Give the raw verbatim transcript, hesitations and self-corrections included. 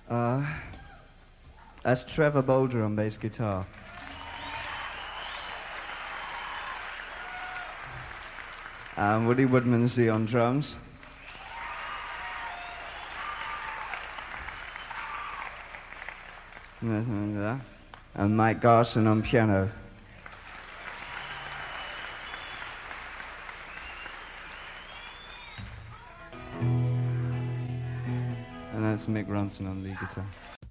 Uh, that's Trevor Bolger on bass guitar. And Woody Woodmansey on drums. And Mike Garson on piano. And that's Mick Ronson on lead guitar.